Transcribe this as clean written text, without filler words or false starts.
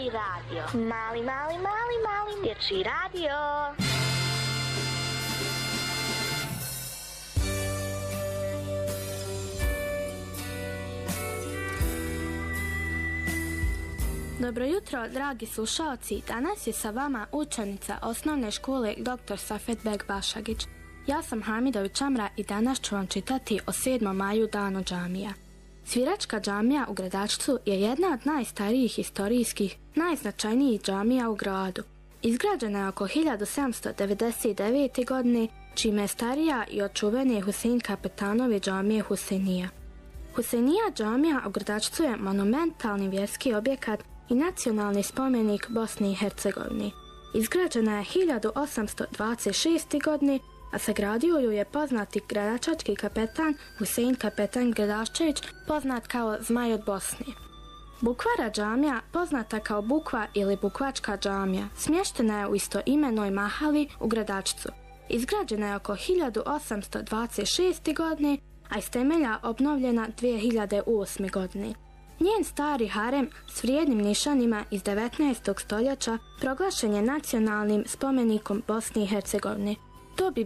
Dječji radio. Mali dječji radio. Dobro jutro, dragi slušalci. Danas je sa vama učenica osnovne škole dr. Safet Begbašagić. Ja sam Hamidović Amra i danas ću vam čitati o 7. maju, danu džamija. Sviračka džamija u Gradačcu je jedna od najstarijih istorijskih, najznačajnijih džamija u gradu. Izgrađena je oko 1799. godine, čime je starija i od čuvene Husein Kapetanove džamije Huseinija. Huseinija džamija u Gradačcu je monumentalni vjerski objekat i nacionalni spomenik Bosne i Hercegovine. Izgrađena je 1826. godine, a sagradio ju je poznati gradačački kapetan Husein Kapetan Gradaščević, poznat kao Zmaj od Bosne. Bukvara džamija, poznata kao Bukva ili Bukvačka džamija, smještena je u istoimenoj mahali u Gradačcu. Izgrađena je oko 1826. godine, a iz temelja obnovljena 2008. godine. Njen stari harem s vrijednim nišanima iz 19. stoljeća proglašen je nacionalnim spomenikom Bosne i Hercegovine. To bi